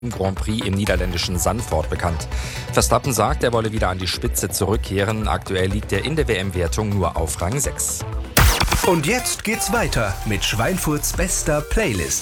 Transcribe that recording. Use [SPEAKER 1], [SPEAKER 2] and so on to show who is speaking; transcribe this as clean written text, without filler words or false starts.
[SPEAKER 1] Grand Prix im niederländischen Zandvoort bekannt. Verstappen sagt, er wolle wieder an die Spitze zurückkehren. Aktuell liegt er in der WM-Wertung nur auf Rang 6.
[SPEAKER 2] Und jetzt geht's weiter mit Schweinfurts bester Playlist.